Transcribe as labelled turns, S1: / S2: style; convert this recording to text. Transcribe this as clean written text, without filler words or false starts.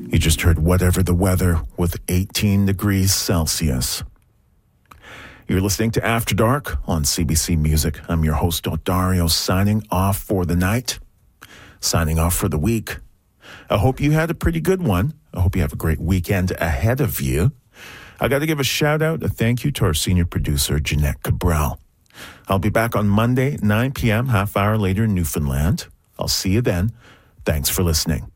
S1: You just heard Whatever the Weather with 18 degrees Celsius. You're listening to After Dark on CBC Music. I'm your host, Dario, signing off for the night, signing off for the week. I hope you had a pretty good one. I hope you have a great weekend ahead of you. I got to give a shout out, a thank you to our senior producer, Jeanette Cabral. I'll be back on Monday, 9 p.m., half hour later in Newfoundland. I'll see you then. Thanks for listening.